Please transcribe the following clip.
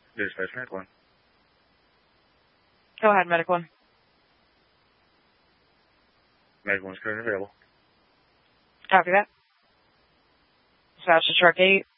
Dispatch Medical One. Go ahead, Medical One. Medical One's currently available. Copy that. Dispatch to truck 8.